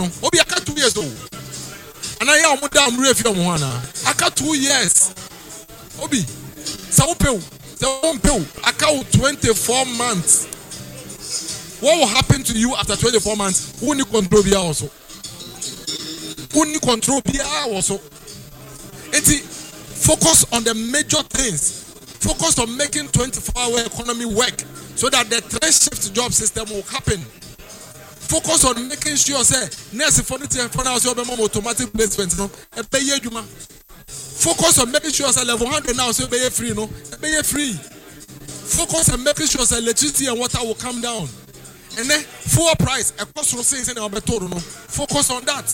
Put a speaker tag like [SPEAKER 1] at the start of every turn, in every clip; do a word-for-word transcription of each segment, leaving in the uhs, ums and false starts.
[SPEAKER 1] Obi aka two years old. And I am down review one. Aka two years. Obi. Sao Peu. Sao Peu. Aka twenty-four months. What will happen to you after twenty-four months? Who need control here also? Who need control here also? Focus on the major things. Focus on making twenty-four hour economy work so that the three shift job system will happen. Focus on making sure say nurse for the for now so automatic placement no e pay you. Focus on making sure say level one hundred now so be free no e pay free. Focus on making sure say electricity and water will come down. And then full price a cost of saying no focus on that.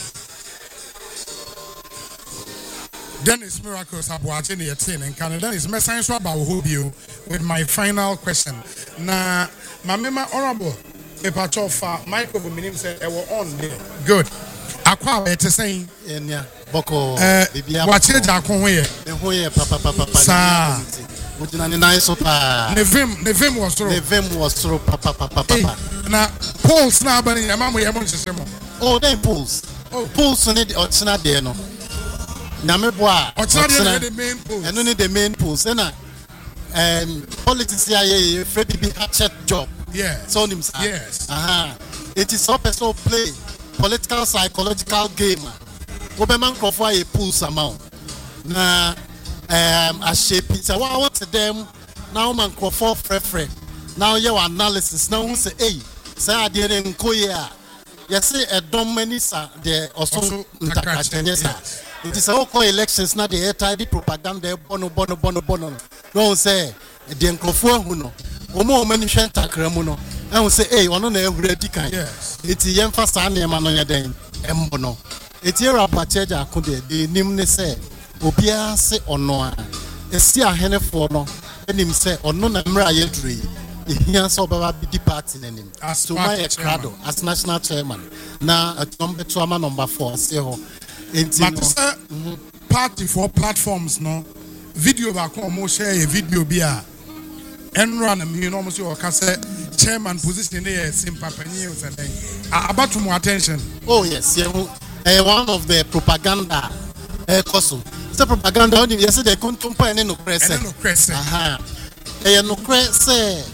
[SPEAKER 2] Dennis Miracles are watching the ten and Canada is messing about you with my final question. Na my mema honorable the patch of Michael Minim said I were on there. Good. Aqua it is saying
[SPEAKER 3] in ya Boko
[SPEAKER 2] watch it here.
[SPEAKER 3] Papa Papa Would you nice so
[SPEAKER 2] Nevim Nevim was through
[SPEAKER 3] Nevim was through Papa Papa
[SPEAKER 2] now Paul's now but in a mamma
[SPEAKER 3] oh they pools oh pools on it or it's not there no. Nameboa,
[SPEAKER 2] the main pools.
[SPEAKER 3] And only the main pools. And um, politics here, Freddie B. Hatchet job.
[SPEAKER 2] Yeah.
[SPEAKER 3] So him.
[SPEAKER 2] Yes.
[SPEAKER 3] Uh-huh. It is up so play political psychological game. Oberman Crawford a pools amount. Na um a shape it. So what to them now man Crawford frefre. Now your analysis. Now who say hey, say I didn't go here. You say a dominisa there also yes. It is all called elections, not the tidy propaganda, bono, bono, bono, bono. No say, the Encrofor Huno, Omo Manishan Takramuno. I will say, hey, one on the ready kind.
[SPEAKER 2] Yes.
[SPEAKER 3] It's a young fast and a man on your day, Embono. It's here a pachaja could the nimne say, Obia say or no. A sea henna for no, and him say, or no namra yedri. He answered about the party in him. As to my crado, as national chairman. Now, at number two, number four, say,
[SPEAKER 2] but uh, party for platforms no video back home share a video beer and run a million almost your cassette chairman position there simple news and then about more attention.
[SPEAKER 3] Oh yes, yeah, uh, one of the propaganda uh, costume. The propaganda only yesterday couldn't compare no press.
[SPEAKER 2] No press.
[SPEAKER 3] Aha. Eh no press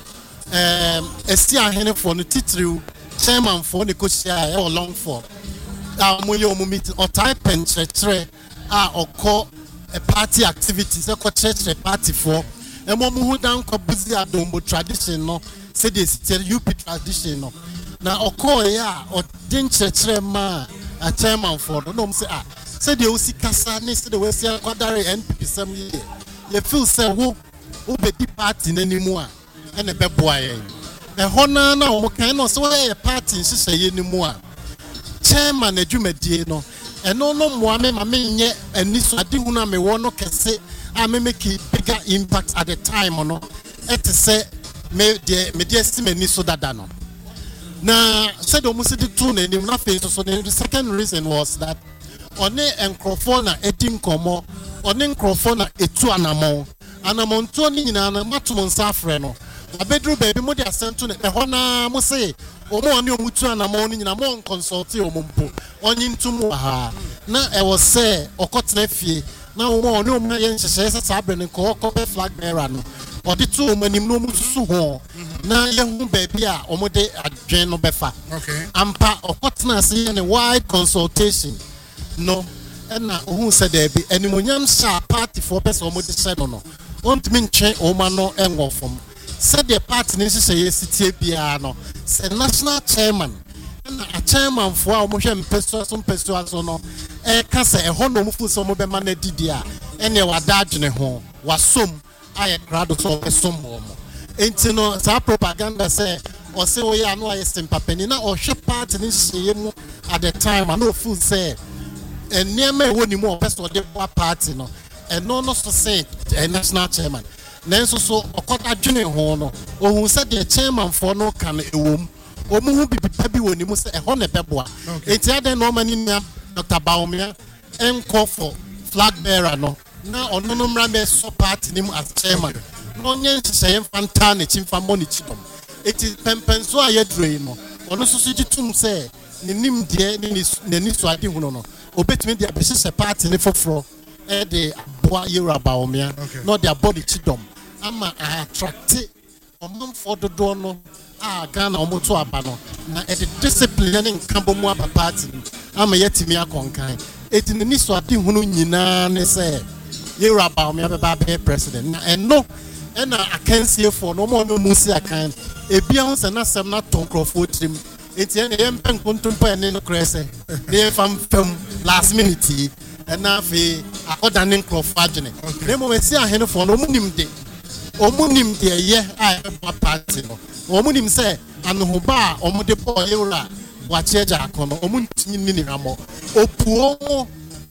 [SPEAKER 3] um estia hene for no titru chairman for the coach here or long for. Ah, moyo mo meet or type and tre ah or call a party activities a church party for and mo mu down ko busy adombo tradition no say this U P tradition no na or call ya or din tre ma a chairman for no say ah say the osi kasa ni say the we say kwadare N P P some year you feel say wo wo be di party nanimu a and e be boa yen e hona na o kan no so we party nhyehyɛ nimu a chairman adwumadie no eno no moa me ma me nye aniso ade hu na me wo no kese a me make bigger impact at the time no et say me de me de estimate so dada no na said almost the two na nim na face so the second reason was that one enkrofo na etin komo one enkrofo na etu anamon anamon to ni nyina na matom nsafre no abedru baby mo de asento ne ho na mo say omo oni omutu anamon ni nyina mo consult omo mpo onyi ntum ha na e was say okotena fie na omo oni omo ye nhyehyɛ sɛ abre ne ko okɔ flag bearer no odi tu omo nim no mususu ho na ye hu baby a omo de adwen no befa
[SPEAKER 2] okay
[SPEAKER 3] ampa okotena se ne wide consultation no na who said there be animonyam sha party for person omo de said no want me nche oma no enwo fom said the party ni say yesitie bia no say national chairman na a chairman for omo hwe mpeso so mpeso so no e ka say e ho no mufu so omo be ma na didi a ene wada adwene ho wasom aye crowd so esom omo enti no sa propaganda say o say o ya no aye simpapeni na o hwe party ni say mu at the time and no fool say and near me when you more person de party no and no no so say a national chairman nanso so okota dwene ho no ohun say the chairman for no can ewom omu hu bibipa bi woni mu say e ho ne beboa enti ade no mani nia Doctor Baumia enko for flag bearer no na ono no mra me so party nim as chairman no nyen say fanta ne chimfa money chidom eti pempenso ayedrei no ono so so jitum say ne nim de ne n'ani so ade huno no obetumi de abehye party ne foforo e de aboa yewura baomia no de abodi chidom ama attract omamfo dodo no a Ghana omoto aba no na e de discipline ne nkambo mu aba party ama yetimi akonkan eti ne ni so ade huno nyina ne se yewura baomia beba be president na eno e na akansie for no mo no musi akan ebia ho se na sem na tonkrofo trim eti ene yem pen kontompo ene no krese ne fam fam last minute and now fe akoda ne nkrofo agene ne mo mesi ahene for no munim de omunim de ye a party no omunim se anohoba omude boy yewura wacheja akono omuntinyi ni ramo opuo mo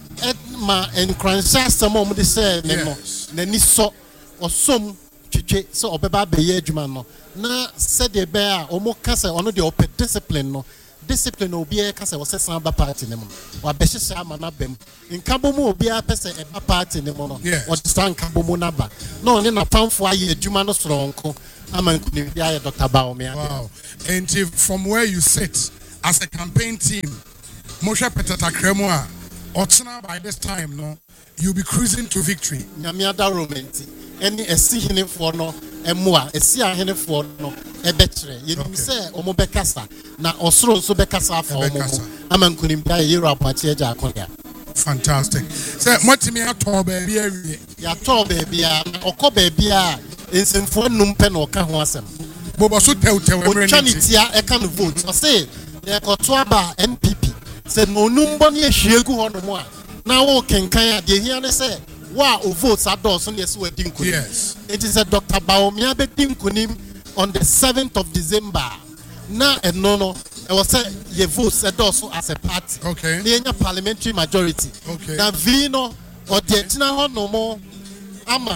[SPEAKER 3] ma enkransa sam omude se ne no na ni so osom twetwe so obeba be ye adwuma no na se de be a omo kasa ono de ope discipline no discipline obi e kasa wo se san ba party ne mo wa be hye ama na bem nkabo mu obi a pese e ba party ne mo no o stand nkabo mu na ba no ne na pamfo aye adwuma no soronko ama nkuni bia ye Doctor Baomia.
[SPEAKER 2] Wow. And if from where you sit as a campaign team Moshe Petatakremo a otsena by this time no you'll be cruising to victory.
[SPEAKER 3] Nyamiada romanti any esi hene for no emua esi ahene for no ebetre yenim se omo bekasa na osoro nso bekasa for omo ama nkunim bia ye rapati eja akonya.
[SPEAKER 2] Fantastic. Say motimi ato ba bia wie
[SPEAKER 3] ya to ba bia okoba bia ensemfo num pe na oka ho asem
[SPEAKER 2] bobo so tewtew emre
[SPEAKER 3] ni tia e kan vote o say e ko to aba N P P say no numbo na ehwiegu ho no mo a na wo kenkan a de hia ne say wa o votes ados on yes we dinkunim.
[SPEAKER 2] Yes,
[SPEAKER 3] it is a Doctor Baomia be dinkunim on the seventh of December na eno no e was say ye votes ados as a party.
[SPEAKER 2] Okay,
[SPEAKER 3] the parliamentary majority.
[SPEAKER 2] Okay,
[SPEAKER 3] na vino o de tina ho no mo ama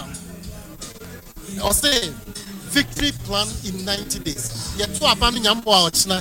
[SPEAKER 3] o say victory plan in ninety days ye to aba me nyambo a o china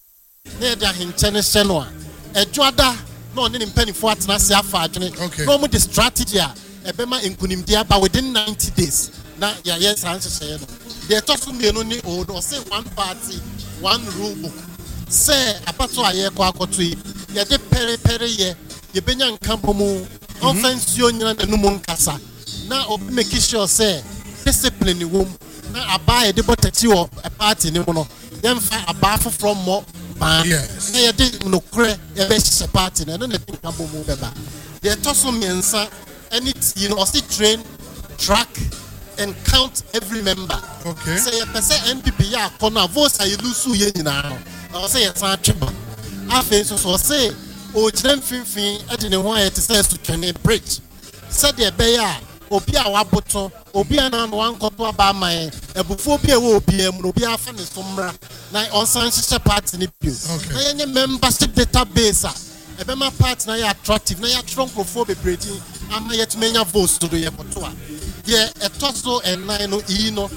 [SPEAKER 3] na da hinchene seno a edwada no ne mpanifo atena se afa adwene no mo the strategy a ebema nkunimdi aba within ninety days na ya yes answer say no the tosu me no ni o do say one party one rule book say apato aye kwa akoto yi ye de pere pere ye ye benya nkampo mu offense yo nyina nanu mu nkasa na obi make sure say discipline wom na aba ye de botati o party ni mo no dem fa aba from mo
[SPEAKER 2] yes,
[SPEAKER 3] na ye de no kre ye be se party na no na nkampo mu beba the tosu mensa any you know see train track and count every member.
[SPEAKER 2] Okay,
[SPEAKER 3] say so say N P P ya kona votes are lose ye nyina o say san tweba afen so so say o kyerem finfin e de ne ho aye te say so twene bridge say de be ya obi a waboto obi a na no ankoto aba man ebufo obi e wo obi em no obi afa ne so mra na on san hye party ne pio na ye membership database a ebema party na ya attractive na ya tronkofo bebredi ama yet menya votes to do ye koto a ye etoso and nine no e no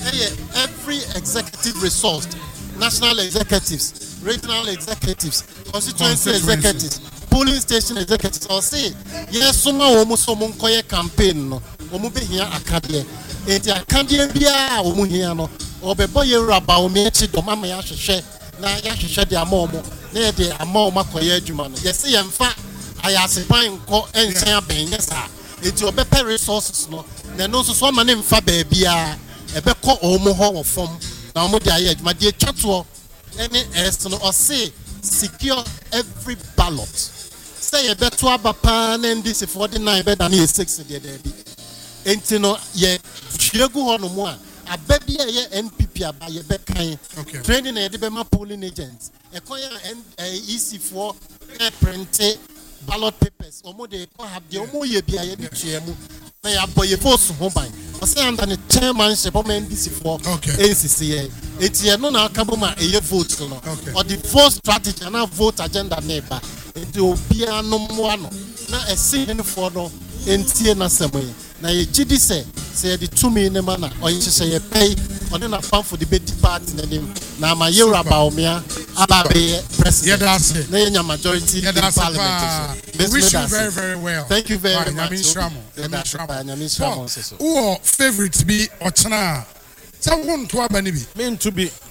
[SPEAKER 3] every executive resource national executives regional executives constituency executives polling station executives or say yes suma wo mo so mo nkoye campaign no wo mo behia akade enti akade bia wo mo hia no obebo ye raba wo me chi do mama ya hwehwe na ya hwehwe de amomo na ye de amomo akoye adwuma no yes ye mfa ayasepan nko ensen aben yesa enti obepe resources no na no so so ma ne mfa ba bia ebekọ omo ho wo fom na omo de aye adwuma de twato any est no or say secure every ballot say ye beto abapa na ndc forty-nine be dan ye six de de bi enti no ye hwiegu ho no mo a ababi ye N P P aba ye be kan training na ye de be ma polling agents e kon ya E C four e print ballot papers omo de ko have de omo ye bia ye de tuemu na ya boye force ho ban o say under the chairmanship of N D C for N C C A eti e no na aka boma e ye vote no or the vote strategy na vote agenda neighbor eti obi anu mo ano na e see hen for no entie na semoy na ye gidi se se the two me ne mana o yin se ye pay on na fan for the beti party na dem na ma ye Baomia aba be president na ye majority in parliament.
[SPEAKER 2] We wish you very very well.
[SPEAKER 3] Thank you very
[SPEAKER 2] right,
[SPEAKER 3] much.
[SPEAKER 2] Yamin Shramo. Who favorite be Ochana? So won to abani bi.
[SPEAKER 4] Mean to be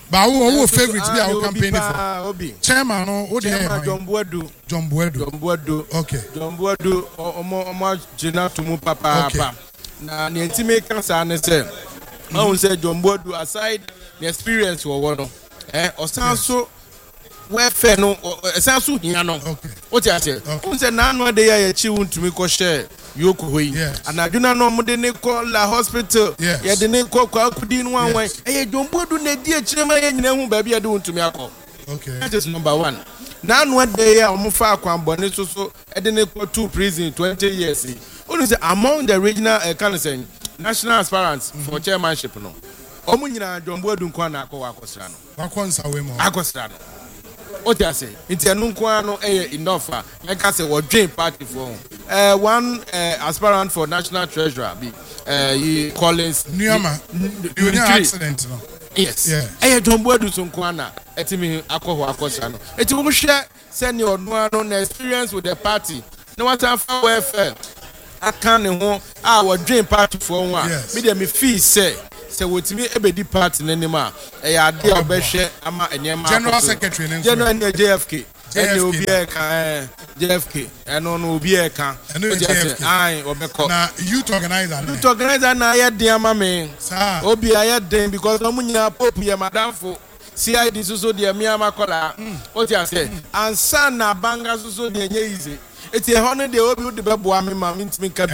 [SPEAKER 2] But who who favorite be our campaign for?
[SPEAKER 4] Obi.
[SPEAKER 2] Chairman no, who the
[SPEAKER 4] Chairman John Boadu.
[SPEAKER 2] John Boadu.
[SPEAKER 4] John Boadu.
[SPEAKER 2] Okay.
[SPEAKER 4] John Boadu omo omo jina tumu papa papa. Na ni ntime kansa ne say. I will say John Boadu aside the experience we want. Eh, osan so welfare no osan so hia no.
[SPEAKER 2] Okay.
[SPEAKER 4] What you say? I say na no dey ya chi wuntumi ko share. Yoku hoyi anaduna no mo de ne ko la hospital ye de ne ko kwa kudi no anwan eh John Boadu na di akire ma ye nyina hu ba bia de wontumi akọ.
[SPEAKER 2] Okay,
[SPEAKER 4] that is number one. Na no dey ya omo fa akwambone so so e de ne ko to prison twenty years. Only say among the regional uh, kind of saying national aspirants mm-hmm. for chairmanship no omo nyina John Boadu nko na akọ akosra no
[SPEAKER 2] akonsa we mo
[SPEAKER 4] akosra no. What you say? It's a no enough. Like I say, what dream party for uh, one uh, aspirant for national treasurer be uh, he Collins.
[SPEAKER 2] Newman, you need accident no.
[SPEAKER 4] Yes. Yeah. Eh, John Boadu so nkwana. Etimi akọ akọsa no. Eti wo hwe send your no no experience with the party. No what am for welfare. Aka ne ho a what dream party for one. Me dey me feel say. Se wotimi ebedi party n'anima e ya de obehwe ama enyema
[SPEAKER 2] general secretary ne
[SPEAKER 4] general ne J F K ene obi e ka J F K eno no obi e ka ai obeko
[SPEAKER 2] na youth organizer
[SPEAKER 4] youth organizer na ya de ama me obi ya de because no munya pope ya madamfo C I D so so de me ama kola o ti ase ansa na banga so so de nye easy eti e hono de obi de bebo ame ma ntimi ka bi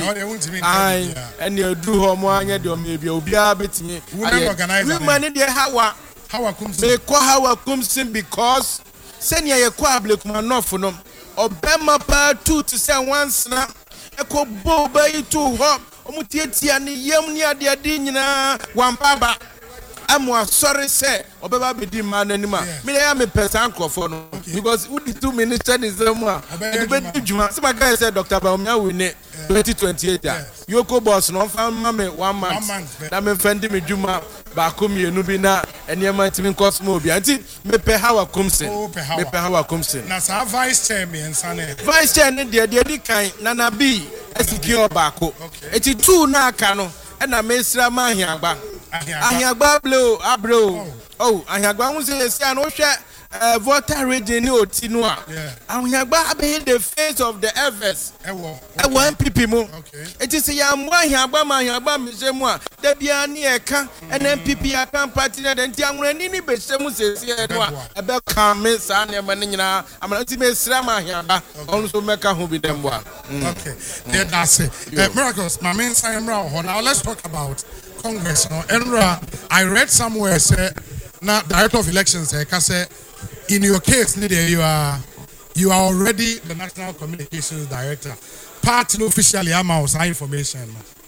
[SPEAKER 4] ai ene edu ho mo anya de o me bia obi a betimi
[SPEAKER 2] women organizer
[SPEAKER 4] women ne de hawa
[SPEAKER 2] hawa kumsin
[SPEAKER 4] me ko hawa kumsin because senior ye ko ablekuma nof no obema pa two to say once na e ko bo ba itu ho omutietia ne yam ne ade ade nyina wampaba amwa sorry say obeba be di man anima me ya me person crofo no because who the two minister is them a e be di juma say my guy say Doctor Bawumia we ne twenty twenty-eight yoko boss no fan ma me one month na me fendi me juma ba ko mienu bi na enema timi cosmo bi anti me pe hawa kumse me pe hawa kumse
[SPEAKER 2] na sa vice chair me nsane
[SPEAKER 4] vice chair ne de de di kan na na bi secure ba ko eti two na aka no e na me sira ma hiagba ahiagba blow abro oh ahiagba hu say say no hwe voter region ni oti no a ahiagba be the face of the F S
[SPEAKER 2] ewo
[SPEAKER 4] ewo M P P mo it is ya mo ahiagba ma ahiagba mi se mu a da bia ni e ka N M P P aka party na de nti anwura ni ni be se mu se se e no a e be kan me sa na ma ni nyina amana ti me sira ma ahiagba on so meka hu bi dem boa
[SPEAKER 2] okay there that's it miracles my main sign now let's talk about Congress no Enra I read somewhere say now director of elections say say in your case you are you are already the national communications director part no officially am out information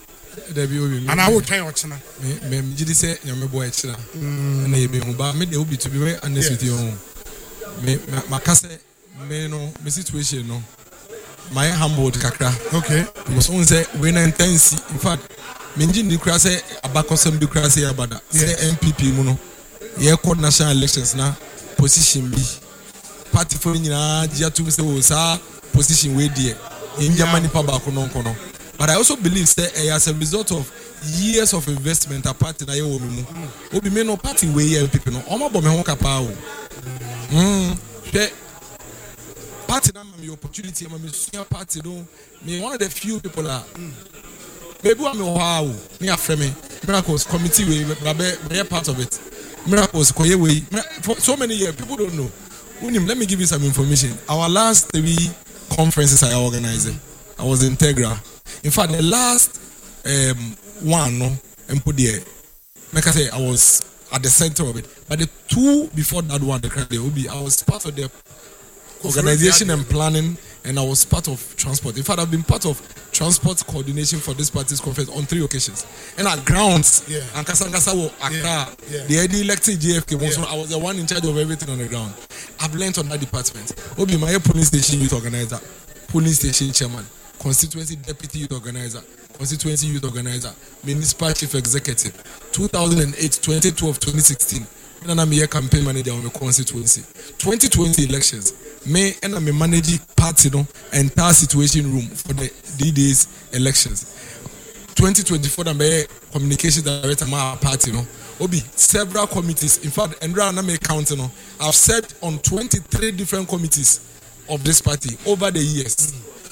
[SPEAKER 2] and I will try ochina
[SPEAKER 1] me me jidi say nyame boy chira na ye be hu ba me de obi to be very honest with you me makase me no me situation no my humbled kakra
[SPEAKER 2] okay
[SPEAKER 1] because one say we na intense in fact menji ni kura say abakosem di kura say abada say M P P mu no ye call national elections na position bi party for nyina dia to say o sa position we there in Germany pa ba ko no ko no but I also believe say as a result of years of investment a party na ye wo mu obi me no party we M P P no o ma bo me ho kapa o mm she party na me opportunity ma me senior party no me one of the few people are maybe I'm wow near frame miracles committee we be part of it miracles koye we for so many years people don't know unim let me give you some information our last three conferences I organized I was integral in fact the last um one no and put there like I say I was at the center of it but the two before that one the crowd will be I was part of the organization and planning and I was part of transport. In fact, I've been part of transport coordination for this party's conference on three occasions. And at grounds, yeah. and Kasangasa, Accra, yeah. yeah. the I D elected J F K, yeah. I was the one in charge of everything on the ground. I've learned on that department. Obi, my police station youth organizer, police station chairman, constituency deputy youth organizer, constituency youth organizer, municipal chief executive, two thousand eight, twenty twelve, twenty sixteen. And I'm a campaign manager on the constituency. twenty twenty elections. Me and I'm a managing party no entire situation room for the D D's elections. twenty twenty-four I'm a communication director my party no. Obi, several committees. In fact, Andrea and I counting on. I've served on twenty-three different committees of this party over the years.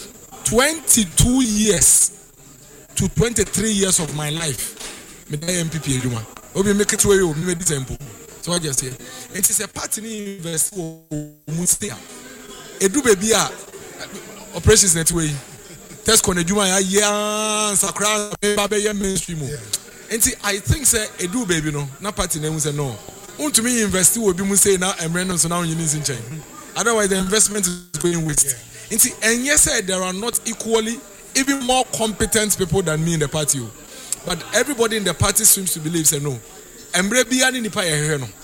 [SPEAKER 1] twenty-two years to twenty-three years of my life. Me die M P P Eduma. Obi make it way you me this tempo. So I just say it is a party invest Mustia. Edu baby a operations net way. Test con Eduma ya ya sakra baby ya mainstream. I think say Edu baby no na party name say no. Want me invest will be say now and random so now you need in change. Otherwise the investment is going waste. Yeah. And yes, there are not equally even more competent people than me in the party. But everybody in the party seems to believe say no. Embre biya ni nipa ye no.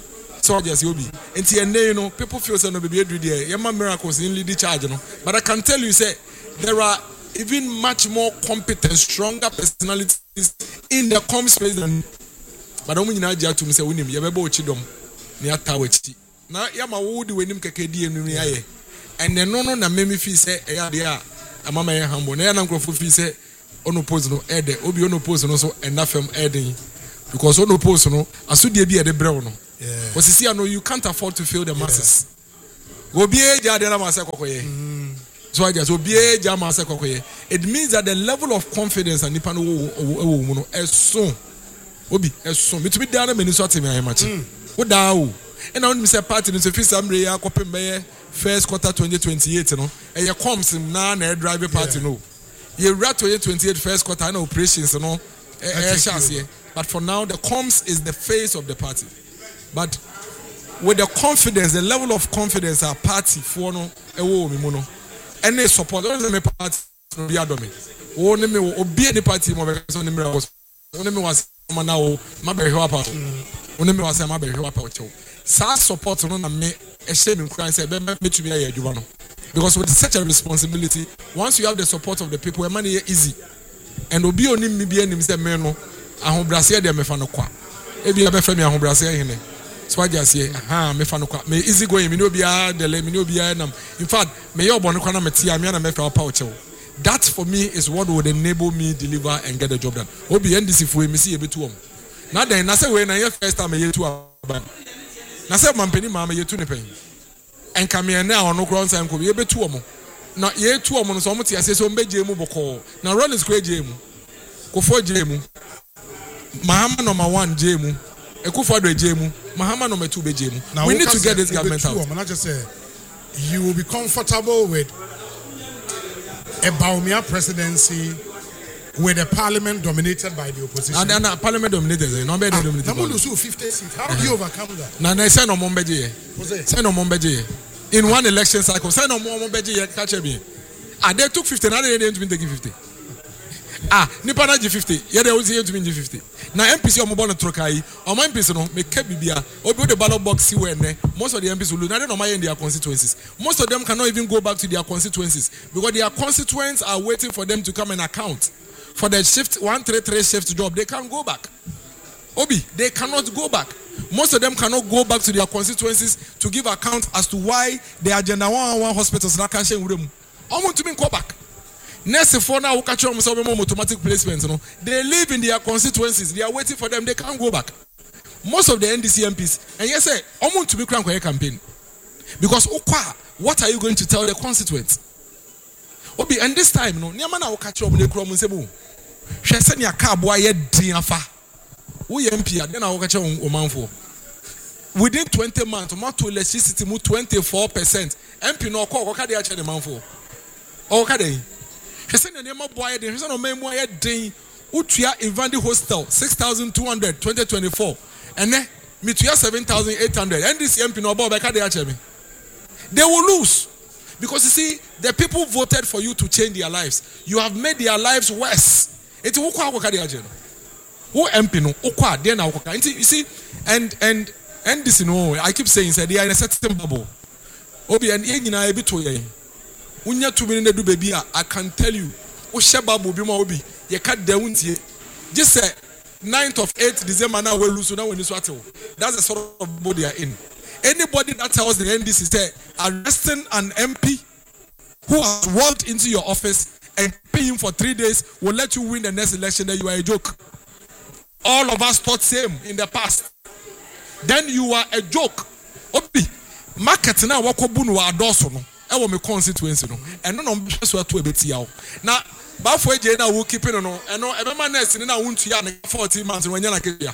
[SPEAKER 1] So just you be. And you know people feel say no baby do there. Yema miracles in lead charge no. But I can tell you say there are even much more competent, stronger personalities in the com space than. But don't mean I just to say we need. You be able to chidom. Ni atawechi. Na yama wo di wenim keke di enu ni aye. And then no no na me me fi say e ya de a amama ye hambo. Na ya na nkrofo fi say ono pose no e de obi ono pose no so enafem e den. Because ono pose no asudie bi e de brew no. Yeah. Because you see I know you can't afford to fill the masses. Obi e ja de na ma say kokoye. So I just obi e ja ma say kokoye. It means that the level of confidence and nipa no wo wo no is so Obi, eso me to be down many sort of me amachi. Wo da o. And now me say party no so fi samre ya kopem be first quarter twenty twenty-eight no. E ye comes na na drive party no. Ye rat twenty twenty-eight first quarter na operations no. E chance here. But for now the comms is the face of the party. But with the confidence, the level of confidence our party for no e wo mi mu no. Any support don't me party no be adome. Wo ne me obi any party mo be so ne me was. Wo ne me was now my baby wapa one me was my baby wapa ocho sa support no na me e share me kran say be me to be adwuma no because with such a responsibility once you have the support of the people e man e easy and obi oni me bi anim say me no ahobrase de me fa no kwa e bi e be fa me ahobrase hene so I just say aha me fa no kwa me easy going me no bi a dele me no bi a nam in fact me ye obo no kwa na me tia me na me fa wapa ocho. That for me is what would enable me deliver and get the job done. Obi N D C for me see a bit to him. Now then, I say when I first time a year to a band. Now say my penny mamma year to the penny. And come here now on no grounds and could be a bit to him. Not year two on so much I say so be J M call. Now run is great J M. Go for J M. Mahama number one J M. A go for the J M. Mahama number two be J M. Now we need to get this government out.
[SPEAKER 2] I just say you will be comfortable with a Baumia presidency with a parliament dominated by the opposition.
[SPEAKER 1] And then parliament dominated, no better dominated.
[SPEAKER 2] How do you fifty seats? How do you overcome that?
[SPEAKER 1] Now they say no more beji. Say no more beji. In one election cycle, say no more beji. Catch me. Ah, they took fifty. Now they didn't mean taking fifty. Ah, nipa na G fifty. Yeah, they also to mean G fifty. Now M P C omo born trokai. Omo M P C no me kept bibia. Obi the ballot box see where most of the M Ps will lose. Now they no mind in their constituencies. Most of them cannot even go back to their constituencies because their constituents are waiting for them to come and account for the shift one three three shift job. They can't go back. Obi, they cannot go back. Most of them cannot go back to their constituencies to give account as to why the agenda one on one hospitals na can share with them. I want to be go back. Next for now, catch them some automatic placements. No, they live in their constituencies. They are waiting for them. They can't go back. Most of the N D C M Ps, and yes, say, I want to be crank for a campaign because what are you going to tell the constituents? Obi, and this time, no, Niamana will catch up with the Crom and say, "Boom, she send your car boy yet diafa." We M P, then I will catch on Oman for. Within twenty months, tomato electricity move twenty-four percent. M P no call, what can they actually man for? Oh, can they? She said the name of boy, she said no man boy day. Utia Evandi Hostel six thousand two hundred twenty twenty-four, and then Mituya seven thousand eight hundred. And this M P no boy, can they actually? They will lose because you see the people voted for you to change their lives. You have made their lives worse. It's who can they actually? Who M P no? Ukwa then now you see, and and and this no, I keep saying that they are in a certain bubble. Obi and Yena a bit to ye. Unya two minutes do baby. I can tell you. Ushababu bima obi. Ye cut the winty. Just say ninth of eighth December now we lose now when you swat. That's the sort of body they are in. Anybody that tells the N D C say arresting an M P who has walked into your office and pay him for three days will let you win the next election. That you are a joke. all of us thought same in the past. Then you are a joke. Obi, market na wakobu no adoso no. E wo me constituency no. Eno no mbe so ato ebeti yawo. Na ba fo eje na wo keep no no. Eno e be ma nurse ni na wuntu ya na fourteen months no nya na kebia.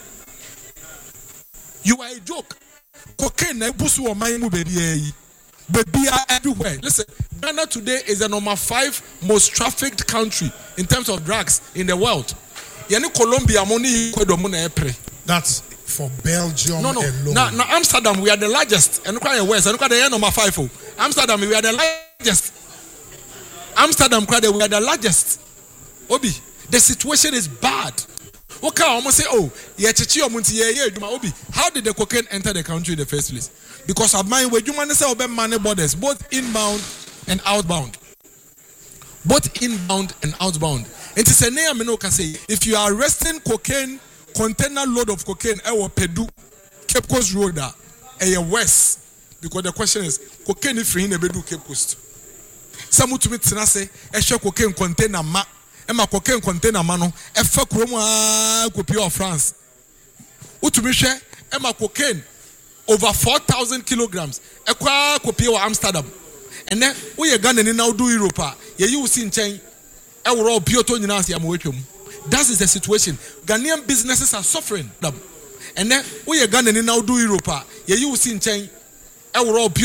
[SPEAKER 1] You are a joke. Cocaine na busu o man mu bebi yi. Baby are everywhere. Listen, Ghana today is the number five most trafficked country in terms of drugs in the world. Yani Colombia money kwedo na epre.
[SPEAKER 2] That's for Belgium
[SPEAKER 1] no, no.
[SPEAKER 2] alone.
[SPEAKER 1] Now, now Amsterdam, we are the largest. And look at the west. And look at the number five. Oh. Amsterdam, we are the largest. Amsterdam, we are the largest. Obi, the situation is bad. Okay, I almost say, oh, yeah, chichi omunti yeah yeah. Obi, how did the cocaine enter the country in the first place? Because of mine, where you want to say open money borders, both inbound and outbound. Both inbound and outbound. And it's a name I can say. If you are arresting cocaine, container load of cocaine, I will Pedu, Cape Coast Road, a west. Because the question is, cocaine is free in the Bedu Cape Coast. Some to me say, a share cocaine container ma, and my cocaine container mano, a fuck Roma copy of France. Utu share, and my cocaine over four thousand kilograms, a qua copy of Amsterdam. And then we are gonna now do Europa. Yeah, you see in chain, I will all Pioto Ninasi Amoetum. That is the situation. Ghanaian businesses are suffering. And then we are gonna now do Europa. Yeah, you see in chain, I will all